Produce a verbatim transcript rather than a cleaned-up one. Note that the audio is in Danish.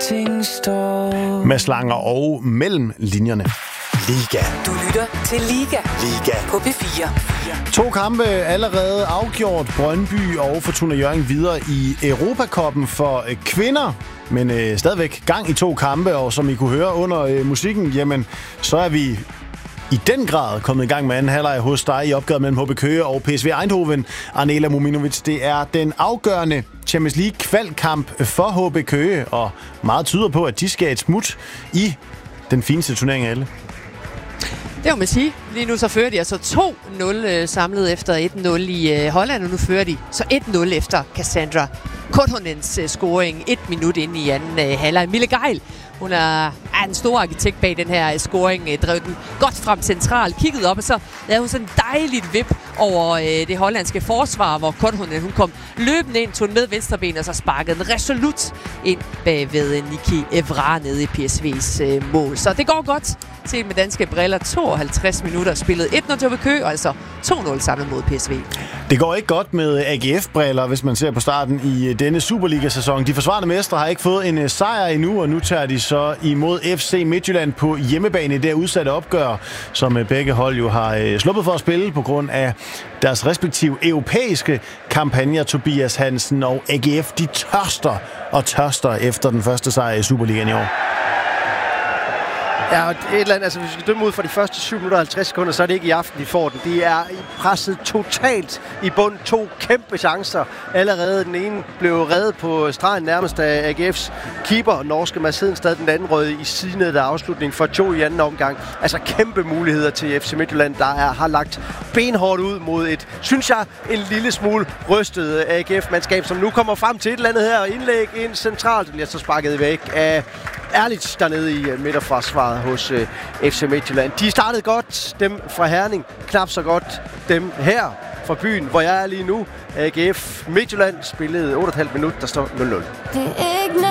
alting står. Med Langer og mellem linjerne. Liga. Du lytter til Liga. Liga. På P fire. To kampe allerede afgjort. Brøndby og Fortuna Hjørring videre i Europacuppen for kvinder. Men øh, stadigvæk gang i to kampe, og som I kunne høre under øh, musikken, jamen, så er vi i den grad kommet i gang med anden halvleg hos dig i opgøret mellem H B Køge og P S V Eindhoven. Arnela Muminovic, det er den afgørende Champions League kvalkamp for H B Køge, og meget tyder på, at de skal et smut i den fineste turnering af alle. Det må man sige. Lige nu så fører de altså to nul samlet efter et nul i Holland, og nu fører de så et nul efter Cassandra Korhonens scoring et minut ind i anden halvleg. Mille Geil, hun er, er en stor arkitekt bag den her scoring, drev den godt frem centralt, kiggede op, og så lavede hun sådan en dejligt vip over øh, det hollandske forsvar, hvor Korhonen, hun kom løbende ind, tog den med venstreben, og så sparkede den resolut ind bag ved Niki Evra nede i P S V's øh, mål. Så det går godt til med danske briller. tooghalvtreds minutter spillet et nul til H B Køge, og altså to nul samlet mod P S V. Det går ikke godt med A G F-briller, hvis man ser på starten i denne Superliga-sæson. De forsvarende mestre har ikke fået en sejr endnu, og nu tager de så imod F C Midtjylland på hjemmebane i det udsatte opgør, som begge hold jo har sluppet for at spille på grund af deres respektive europæiske kampagner. Tobias Hansen og A G F, de tørster og tørster efter den første sejr i Superligaen i år. Ja, et eller andet, altså hvis vi skal dømme ud for de første syv minutter og halvtreds sekunder, så er det ikke i aften, de får den. De er presset totalt i bund. To kæmpe chancer. Allerede den ene blev reddet på stregen nærmest af A G F's keeper, norske Mads Hedenstad, den anden rød i siden af afslutning for to i anden omgang. Altså kæmpe muligheder til F C Midtjylland, der er, har lagt benhårdt ud mod et, synes jeg, en lille smule rystet A G F-mandskab, som nu kommer frem til et eller andet her og indlæg ind centralt. Det bliver så sparket væk af Erlich dernede i midterforsvaret hos øh, F C Midtjylland. De startede godt, dem fra Herning. Knap så godt dem her fra byen, hvor jeg er lige nu. A G F Midtjylland spillede otte komma fem minutter, der står nul nul.